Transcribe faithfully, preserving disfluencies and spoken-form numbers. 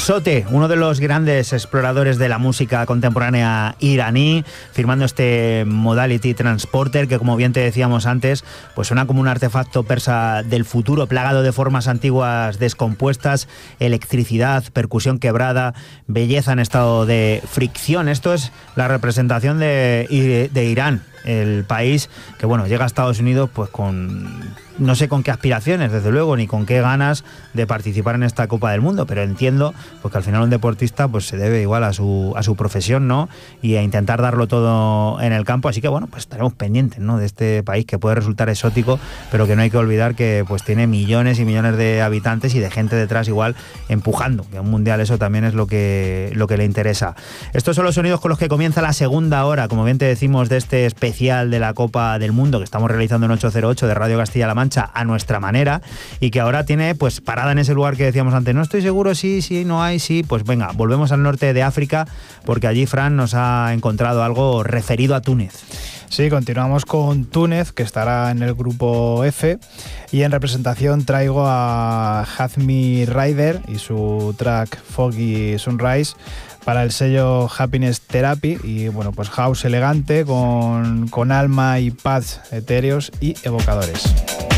Sote, uno de los grandes exploradores de la música contemporánea iraní, firmando este Modality Transporter, que como bien te decíamos antes, pues suena como un artefacto persa del futuro, plagado de formas antiguas descompuestas, electricidad, percusión quebrada, belleza en estado de fricción. Esto es la representación de, de Irán, el país que, bueno, llega a Estados Unidos pues con no sé con qué aspiraciones, desde luego, ni con qué ganas de participar en esta Copa del Mundo, pero entiendo pues que al final un deportista pues se debe igual a su a su profesión, ¿no? Y a intentar darlo todo en el campo, así que bueno, pues estaremos pendientes, ¿no?, de este país que puede resultar exótico, pero que no hay que olvidar que pues tiene millones y millones de habitantes y de gente detrás igual empujando, que a un mundial eso también es lo que lo que le interesa. Estos son los sonidos con los que comienza la segunda hora, como bien te decimos, de este especial de la Copa del Mundo que estamos realizando en ocho cero ocho de Radio Castilla-La Mancha a nuestra manera, y que ahora tiene pues parada en ese lugar que decíamos antes. No estoy seguro si sí, sí, no hay, sí, pues venga, volvemos al norte de África, porque allí Fran nos ha encontrado algo referido a Túnez. Sí, continuamos con Túnez, que estará en el grupo F, y en representación traigo a Hazmi Rider y su track Foggy Sunrise para el sello Happiness Therapy, y bueno, pues house elegante con, con alma y pads etéreos y evocadores.